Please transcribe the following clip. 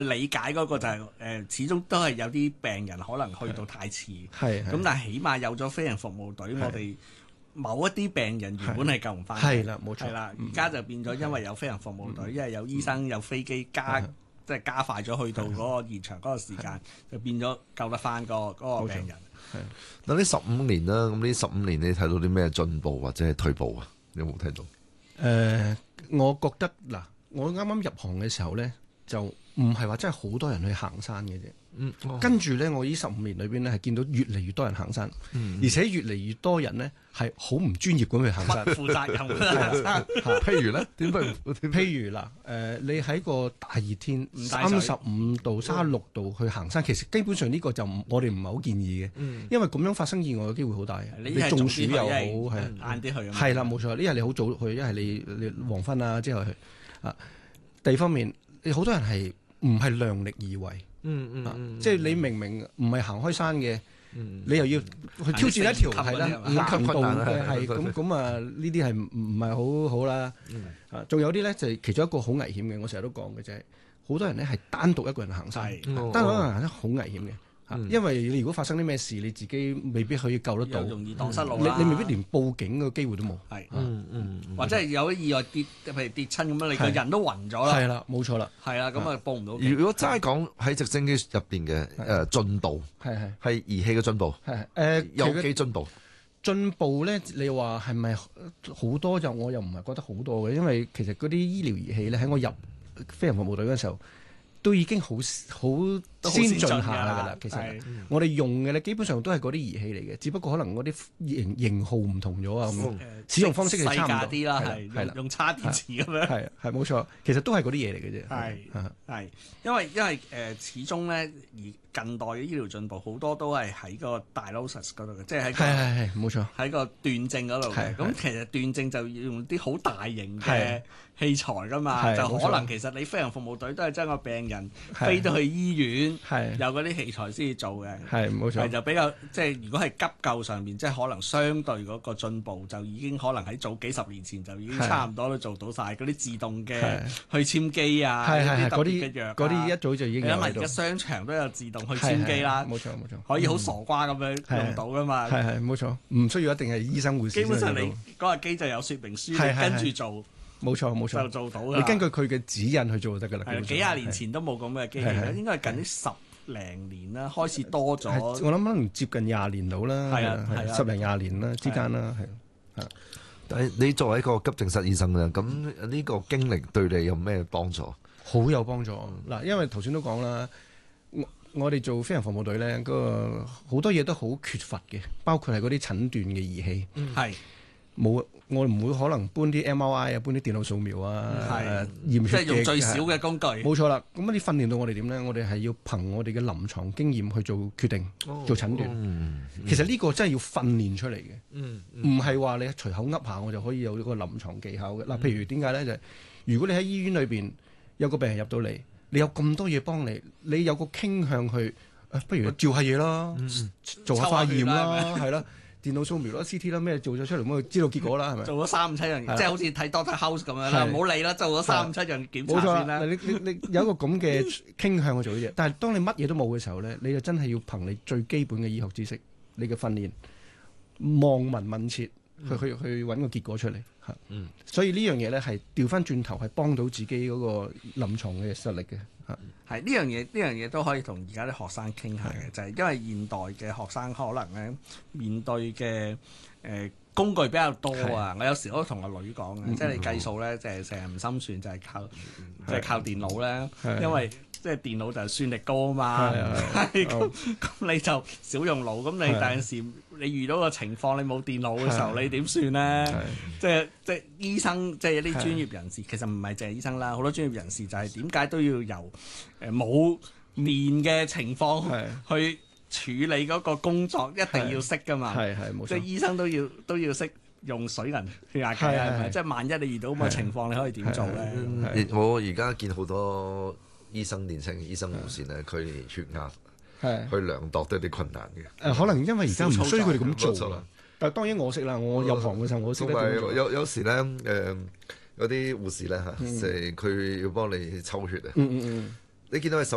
理解嗰個就係、始終都係有啲病人可能去到太遲，咁但係起碼有咗飛行服務隊，我哋某一啲病人原本係救唔翻嘅， 係啦，冇錯， 係啦，而家就變咗因為有飛行服務隊，因為有醫生有飛機即係加快咗去到嗰個現場嗰個時間，就變咗救得翻嗰個病人。 嗱，呢15年啦，咁呢15年你睇到啲咩進步或者係退步啊？你有冇睇到？ 我覺得嗱，我啱啱入行嘅時候咧，就唔係話真係好多人去行山嘅啫。跟住咧，我呢15年裏邊咧係見到越嚟越多人行山，而且越嚟越多人咧係好唔專業咁去行山， 不負責任去行山。 譬如咧， 譬如嗱，你喺個大熱天35度、36度去行山，其實基本上呢個就我哋唔係好建議嘅，因為咁樣發生意外嘅機會好大。你中暑又好，係晏啲去。係啦，冇錯。呢日你好早去，一係你黃昏啊之後去啊。第二方面，你好多人係唔係量力而為？即係你明明唔係行開山嘅，你又要去挑戰一條係啦難度嘅係咁啊！呢啲係唔係好啦？仲有啲咧就係其中一個好危險嘅，我成日都講嘅就係好多人咧係單獨一個人行山，單獨一個人行山好危險嘅。因為你如果發生啲咩事，你自己未必可以救得到， 容易蕩失路你未必連報警嘅機會都冇。 或者係有啲意外跌，譬如跌親咁樣，你個人都暈咗啦。 係啦，冇錯啦。 係啦，咁啊報唔到警。 如果齋講喺直升機入邊嘅進步，係儀器嘅進步，有幾進步？ 進步咧，你話係咪好多？就我又唔係覺得好多嘅，因為其實嗰啲醫療儀器咧喺我入飛行服務隊嗰陣時候，都已經好先進下㗎啦。其實我哋用嘅咧，基本上都係嗰啲儀器嚟嘅，只不過可能嗰啲型號唔同咗啊，咁使用方式係差唔多啲啦，係啦，用叉電池咁樣， 係冇錯。其實都係嗰啲嘢嚟嘅啫。 係因為始終咧近代嘅醫療進步好多都係喺個 dialysis 嗰度嘅，即係喺冇錯喺個斷症嗰度嘅。咁其實斷症就要用啲好大型嘅器材㗎嘛，就可能其實你飛行服務隊都係將個病人飛到去醫院，有嗰啲器材先至做嘅。 係冇錯， 就比較即係如果係急救上面，即係可能相對嗰個進步就已經可能喺早幾十年前就已經差唔多都做到晒嗰啲自動嘅去簽機啊，啲特別嘅藥嗰啲一早就已經有。 因為而家商場都有自動去簽機啦， 冇錯， 可以好傻瓜咁樣用到噶嘛。 係冇錯，唔需要一定係醫生護士。 基本上你嗰個機就有說明書，你跟住做， 冇錯， 就做到。 你根據佢嘅指引去做就得㗎啦。 幾廿年前都冇咁嘅機器，應該係近啲10零年啦，開始多咗。 我諗可能接近20年到啦，係10零20年啦之間啦，係。 但係你作為一個急症室醫生咧，咁呢個經歷對你有咩幫助？ 好有幫助嗱，因為頭先都講啦，我哋做飛行服務隊咧，嗰個好多嘢都好缺乏嘅，包括係嗰啲診斷嘅儀器，冇，我唔會可能搬啲 MRI 啊，搬啲電腦掃描啊，驗血即係用最少嘅工具。 冇錯啦，咁你訓練到我哋點咧？我哋係要憑我哋嘅臨床經驗去做決定、做診斷。其實呢個真係要訓練出嚟嘅，唔係話你隨口噏下我就可以有呢個臨床技巧嘅。嗱，譬如點解咧？就係如果你喺醫院裏邊有個病人入到嚟，你有咁多嘢幫你，你有個傾向去，不如照下嘢啦，做下化驗啦，係啦。電腦掃描啦、CT 啦，咩做咗出嚟，咁知道結果啦，係咪？做咗3、5、7樣，即係好似睇 Doctor House 咁樣啦，唔好理啦，做咗3、5、7樣檢查先啦。你有一個咁嘅傾向去做呢嘢，但係當你乜嘢都冇嘅時候咧，你就真係要憑你最基本嘅醫學知識、你嘅訓練、望聞問切去揾個結果出嚟。所以呢樣嘢咧係調翻轉頭係幫到自己嗰個臨床嘅實力嘅。係呢樣嘢都可以同而家啲學生傾下嘅，就係因為現代嘅學生可能咧面對嘅工具比較多啊。我有時都同個女講嘅，即係你計數咧，就係成日唔心算，就係靠電腦咧，因為即係電腦就係算力高啊嘛。咁你就少用腦，咁你但有時你遇到個情況，你冇電腦嘅時候，你點算咧？即係醫生，即係一啲專業人士，其實唔係淨係醫生啦，好多專業人士就係點解都要由冇電嘅情況去處理嗰個工作，一定要識噶嘛。冇錯，即係醫生都要識用水銀血壓計啊，係咪？即係萬一你遇到咁嘅情況，你可以點做咧？ 我而家見好多醫生、年輕醫生護士咧，佢哋血壓去量度都有啲困難嘅。可能因為而家唔需要佢哋咁做啦。但係當然我識啦，我入行嘅時候我識得點做。 有時咧有啲護士咧嚇，即係佢要幫你抽血啊。你見到佢手